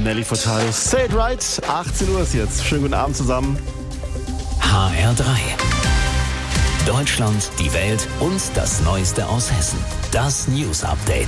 Nelly Furtado. Say it right, 18 Uhr ist jetzt. Schönen guten Abend zusammen. HR3. Deutschland, die Welt und das Neueste aus Hessen. Das News Update.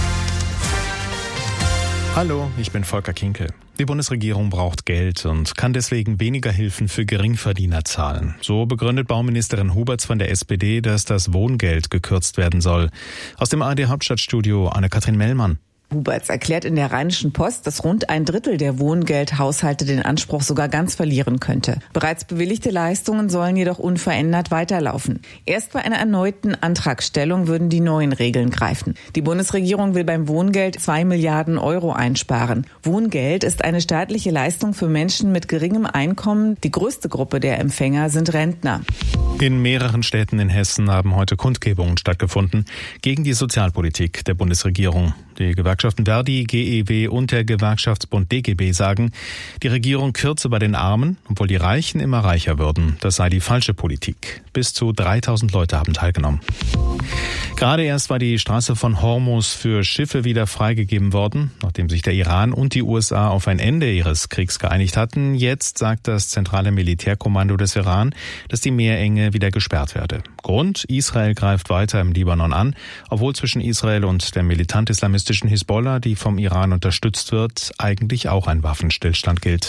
Hallo, ich bin Volker Kinkel. Die Bundesregierung braucht Geld und kann deswegen weniger Hilfen für Geringverdiener zahlen. So begründet Bauministerin Huberts von der SPD, dass das Wohngeld gekürzt werden soll. Aus dem ARD-Hauptstadtstudio Anne-Kathrin Mellmann. Huberts erklärt in der Rheinischen Post, dass rund ein Drittel der Wohngeldhaushalte den Anspruch sogar ganz verlieren könnte. Bereits bewilligte Leistungen sollen jedoch unverändert weiterlaufen. Erst bei einer erneuten Antragstellung würden die neuen Regeln greifen. Die Bundesregierung will beim Wohngeld 2 Milliarden Euro einsparen. Wohngeld ist eine staatliche Leistung für Menschen mit geringem Einkommen. Die größte Gruppe der Empfänger sind Rentner. In mehreren Städten in Hessen haben heute Kundgebungen stattgefunden gegen die Sozialpolitik der Bundesregierung. Die Gewerkschaften Verdi, GEW und der Gewerkschaftsbund DGB sagen, die Regierung kürze bei den Armen, obwohl die Reichen immer reicher würden. Das sei die falsche Politik. Bis zu 3000 Leute haben teilgenommen. Gerade erst war die Straße von Hormuz für Schiffe wieder freigegeben worden, nachdem sich der Iran und die USA auf ein Ende ihres Kriegs geeinigt hatten. Jetzt sagt das zentrale Militärkommando des Iran, dass die Meerenge wieder gesperrt werde. Grund: Israel greift weiter im Libanon an, obwohl zwischen Israel und der militant-islamistischen Hisbollah, die vom Iran unterstützt wird, eigentlich auch ein Waffenstillstand gilt.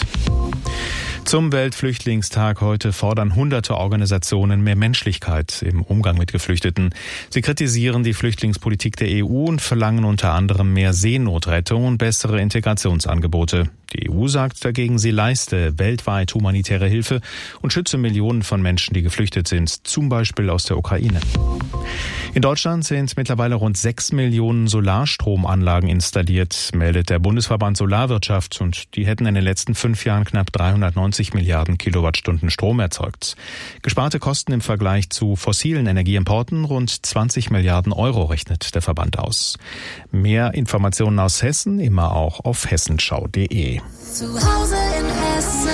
Zum Weltflüchtlingstag heute fordern hunderte Organisationen mehr Menschlichkeit im Umgang mit Geflüchteten. Sie kritisieren die Flüchtlingspolitik der EU und verlangen unter anderem mehr Seenotrettung und bessere Integrationsangebote. Die EU sagt dagegen, sie leiste weltweit humanitäre Hilfe und schütze Millionen von Menschen, die geflüchtet sind, zum Beispiel aus der Ukraine. In Deutschland sind mittlerweile rund 6 Millionen Solarstromanlagen installiert, meldet der Bundesverband Solarwirtschaft, und die hätten in den letzten 5 Jahren knapp 390 Milliarden Kilowattstunden Strom erzeugt. Gesparte Kosten im Vergleich zu fossilen Energieimporten rund 20 Milliarden Euro, rechnet der Verband aus. Mehr Informationen aus Hessen immer auch auf hessenschau.de. Zu Hause in Hessen.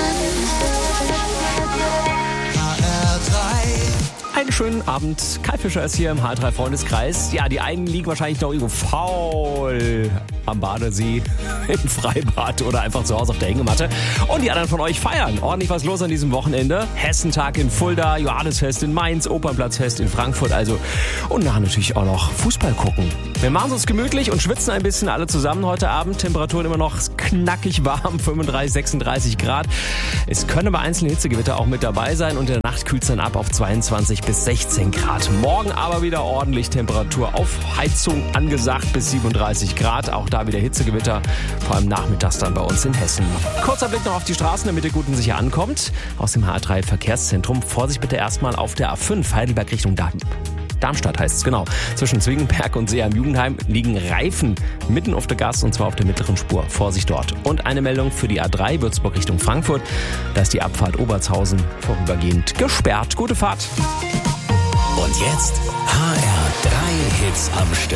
Einen schönen Abend. Kai Fischer ist hier im HR3-Freundeskreis. Ja, die einen liegen wahrscheinlich noch irgendwo faul am Badesee, im Freibad oder einfach zu Hause auf der Hängematte. Und die anderen von euch feiern. Ordentlich was los an diesem Wochenende. Hessentag in Fulda, Johannesfest in Mainz, Opernplatzfest in Frankfurt also. Und nachher natürlich auch noch Fußball gucken. Wir machen es uns gemütlich und schwitzen ein bisschen alle zusammen heute Abend. Temperaturen immer noch knackig warm, 35, 36 Grad. Es können aber einzelne Hitzegewitter auch mit dabei sein und in der Nacht kühlt es dann ab auf 22 bis 16 Grad. Morgen aber wieder ordentlich Temperatur auf Heizung angesagt bis 37 Grad. Auch da wieder Hitzegewitter, vor allem nachmittags dann bei uns in Hessen. Kurzer Blick noch auf die Straßen, damit ihr gut und sicher ankommt. Aus dem HR3 Verkehrszentrum. Vorsicht bitte erstmal auf der A5 Heidelberg Richtung Darmstadt heißt es, genau. Zwischen Zwingenberg und See am Jugendheim liegen Reifen mitten auf der Gas, und zwar auf der mittleren Spur. Vorsicht dort. Und eine Meldung für die A3 Würzburg Richtung Frankfurt. Da ist die Abfahrt Obertshausen vorübergehend gesperrt. Gute Fahrt. Und jetzt HR3 Hits am Stück.